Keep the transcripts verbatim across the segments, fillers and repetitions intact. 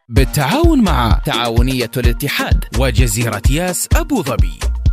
بالتعاون مع تعاونية الاتحاد وجزيرة ياس أبو ظبي.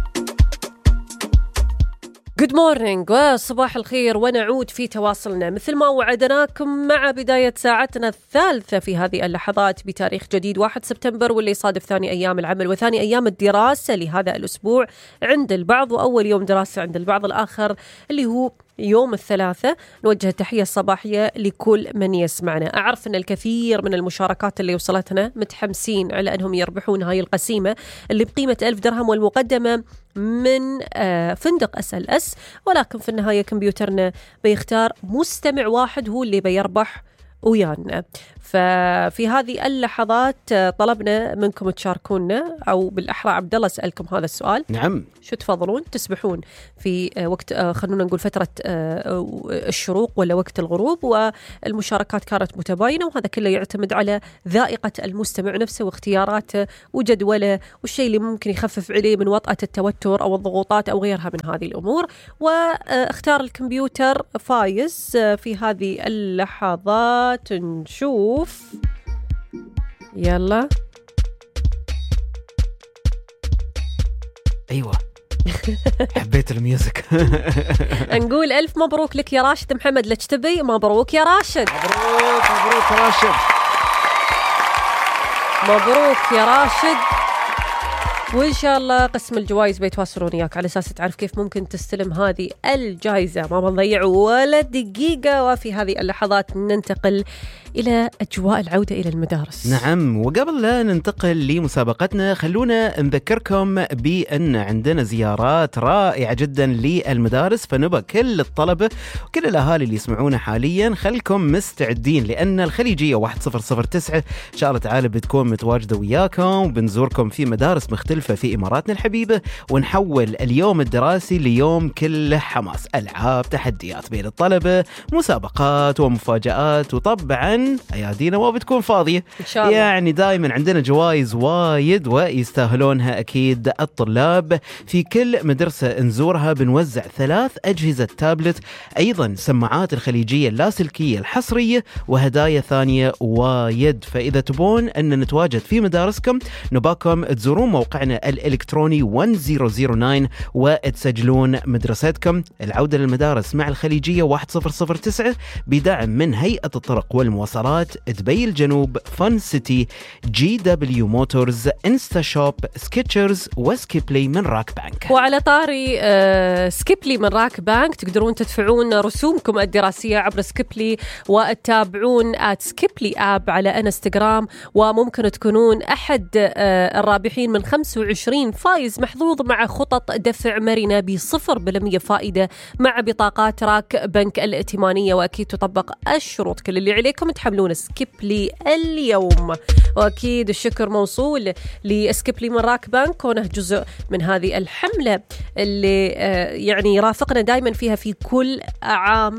Good morning وصباح الخير، ونعود في تواصلنا مثل ما وعدناكم مع بداية ساعتنا الثالثة في هذه اللحظات بتاريخ جديد واحد سبتمبر، واللي يصادف ثاني أيام العمل وثاني أيام الدراسة لهذا الأسبوع عند البعض، وأول يوم دراسة عند البعض الآخر اللي هو يوم الثلاثاء. نوجه التحية الصباحية لكل من يسمعنا. أعرف أن الكثير من المشاركات اللي وصلتنا متحمسين على أنهم يربحون هاي القسيمة اللي بقيمة ألف درهم والمقدمة من فندق اس ال اس، ولكن في النهاية كمبيوترنا بيختار مستمع واحد هو اللي بيربح ويانا. ففي هذه اللحظات طلبنا منكم تشاركونا، أو بالأحرى عبد الله سألكم هذا السؤال. نعم، شو تفضلون تسبحون في وقت خلونا نقول فترة الشروق ولا وقت الغروب؟ والمشاركات كانت متباينة، وهذا كله يعتمد على ذائقة المستمع نفسه واختياراته وجدوله والشيء اللي ممكن يخفف عليه من وطأة التوتر أو الضغوطات أو غيرها من هذه الأمور. واختار الكمبيوتر فايز في هذه اللحظات. نشوف، يلا. أيوة حبيت الميوزك. نقول ألف مبروك لك يا راشد محمد لجتبي. مبروك يا راشد. مبروك مبروك يا راشد. مبروك يا راشد، وإن شاء الله قسم الجوائز بيتواصلون إياك على أساس تعرف كيف ممكن تستلم هذه الجائزة. ما بنضيع ولا دقيقة، وفي هذه اللحظات ننتقل إلى أجواء العودة إلى المدارس. نعم، وقبل لا ننتقل لمسابقتنا خلونا نذكركم بأن عندنا زيارات رائعة جدا للمدارس، فنبقى كل الطلبة وكل الأهالي اللي يسمعونا حاليا خلكم مستعدين، لأن الخليجية واحد صفر صفر تسعة إن شاء الله تعالى بتكون متواجدة وياكم، وبنزوركم في مدارس مختلفة في إماراتنا الحبيبة، ونحول اليوم الدراسي ليوم كله حماس، ألعاب، تحديات بين الطلبة، مسابقات ومفاجآت، وطبعا أيادينا ما بتكون فاضية إن شاء الله. يعني دائما عندنا جوائز وايد ويستاهلونها أكيد الطلاب. في كل مدرسة نزورها بنوزع ثلاث أجهزة تابلت، أيضا سماعات الخليجية اللاسلكية الحصرية، وهدايا ثانية وايد. فإذا تبون أن نتواجد في مدارسكم نباكم تزورون موقعنا الإلكتروني واحد صفر صفر تسعة وتسجلون مدرستكم. العودة للمدارس مع الخليجية واحد صفر صفر تسعة بدعم من هيئة الطرق والمواصلات، دبي الجنوب، فن سيتي، جي دبليو موتورز، انستا شوب، سكيتشرز، وسكيبلي من راك بانك. وعلى طاري آه سكيبلي من راك بانك، تقدرون تدفعون رسومكم الدراسية عبر سكيبلي، وتتابعون آت سكيبلي آب على انستغرام، وممكن تكونون أحد آه الرابحين من خمسة وعشرين فايز محظوظ مع خطط دفع مرنة بصفر بالمية فائدة مع بطاقات راك بنك الائتمانية. وأكيد تطبق الشروط. كل اللي عليكم تحملون سكيبلي اليوم، وأكيد الشكر موصول لسكيبلي من راك بانك كونه جزء من هذه الحملة اللي يعني يرافقنا دائما فيها في كل عام،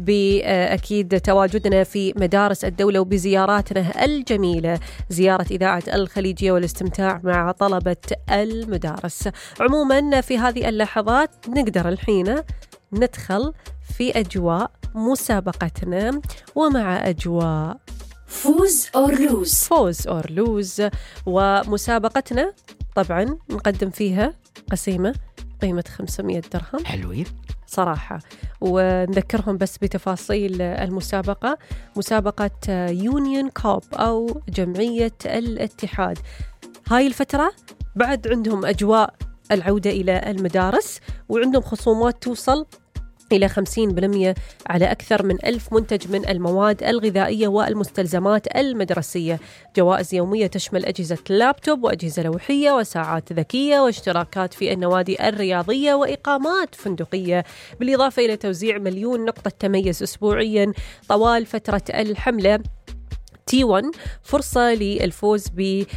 بأكيد تواجدنا في مدارس الدولة وبزياراتنا الجميلة، زيارة إذاعة الخليجية والاستمتاع مع طلبة المدارس. عموما في هذه اللحظات نقدر الحين ندخل في أجواء مسابقتنا، ومع أجواء فوز أور لوز. فوز أور لوز. ومسابقتنا طبعا نقدم فيها قسيمة قيمة خمسمية درهم. حلوين صراحة. ونذكرهم بس بتفاصيل المسابقة. مسابقة يونيون كوب أو جمعية الاتحاد. هاي الفترة بعد عندهم أجواء العودة إلى المدارس، وعندهم خصومات توصل إلى خمسين بالمية على أكثر من ألف منتج من المواد الغذائية والمستلزمات المدرسية. جوائز يومية تشمل أجهزة لابتوب وأجهزة لوحية وساعات ذكية واشتراكات في النوادي الرياضية وإقامات فندقية، بالإضافة إلى توزيع مليون نقطة تميز أسبوعيا طوال فترة الحملة. تي واحد فرصة للفوز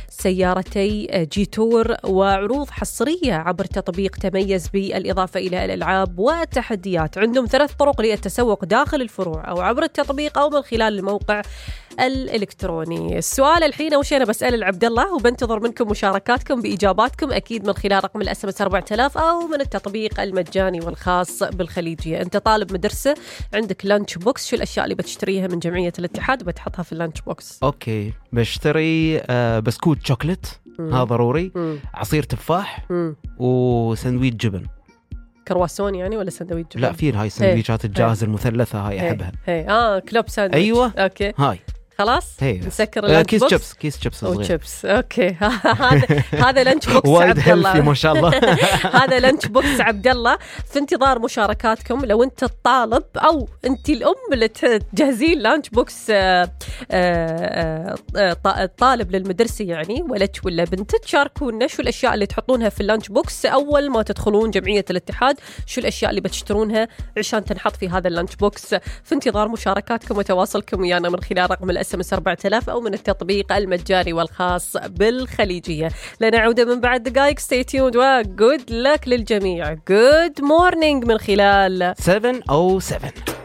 بسيارتي جي تور وعروض حصرية عبر تطبيق تميز، بالإضافة إلى الألعاب والتحديات. عندهم ثلاث طرق للتسوق داخل الفروع أو عبر التطبيق أو من خلال الموقع الإلكتروني. السؤال الحين أول شيء أنا بسأل العبد الله وبنتظر منكم مشاركاتكم بإجاباتكم أكيد من خلال رقم الأس إم إس أربعة آلاف أو من التطبيق المجاني والخاص بالخليجية. أنت طالب مدرسة عندك لانش بوكس، شو الأشياء اللي بتشتريها من جمعية الاتحاد وبتحطها في اللانش بوكس؟ أوكي، بشتري آه بسكوت شوكليت، هذا ضروري. مم. عصير تفاح مم. وسندويج جبن. كرواسون يعني ولا سندويج جبن؟ لا، في هاي السندويشات الجاهزة المثلثة هاي أحبها. هي اه كلوب ساندويتش. أيوة. اوكي هاي خلاص هي نسكر آه اللانش كيس بوكس. شيبس كيس شيبس او صغير. شيبس. اوكي هذا هذا لانش بوكس وايد عبد الله هيلثي ما شاء الله. هذا لانش بوكس عبد الله. في انتظار مشاركاتكم. لو انت الطالب او انت الام اللي تجهزين لانش بوكس آآ آآ طالب للمدرسه يعني ولدك ولا بنتك، شاركونا شو الاشياء اللي تحطونها في اللانش بوكس اول ما تدخلون جمعيه الاتحاد، شو الاشياء اللي بتشترونها عشان تنحط في هذا اللانش بوكس. في انتظار مشاركاتكم وتواصلكم ويانا من خلال رقم الاس ام اس أربعة آلاف او من التطبيق المجاني والخاص بالخليجيه. لنعود من بعد دقائق. stay tuned وجود لك للجميع. good morning من خلال سبعة أو سبعة.